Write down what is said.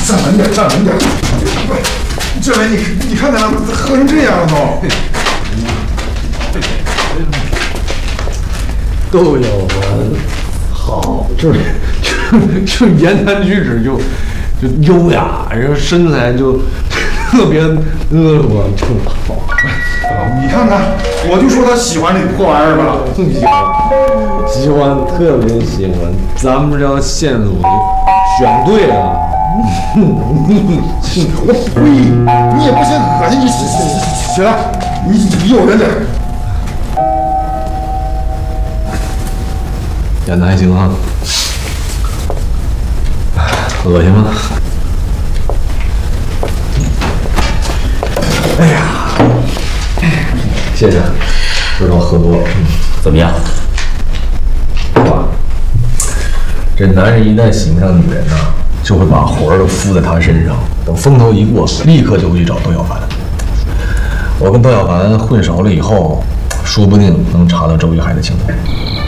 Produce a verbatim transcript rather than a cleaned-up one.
站稳点，站稳点。这位，你你看他喝成这样了都。都有人好，这这这言谈举止就就优雅，然后身材就特别婀娜，就好。 你看看，我就说他喜欢这破玩意儿吧。 喜欢，喜欢，特别喜欢。咱们这条线路选对了。 我呸！你也不嫌恶心，你起起起来，你诱人点。 演的还行啊。恶心吗？哎呀，谢谢，知道喝多， 怎么样？ 哇，这男人一旦喜欢上女人呢，就会把魂儿都附在她身上，等风头一过，立刻就会去找窦小凡。我跟窦小凡混熟了以后，说不定能查到周玉海的情况。